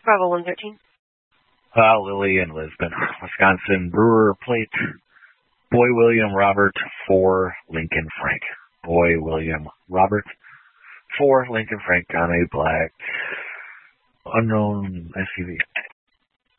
Bravo 113. Lily in Lisbon, Wisconsin. Brewer Plate. Boy William Robert for Lincoln Frank. Boy William Robert for Lincoln Frank on a black unknown SUV.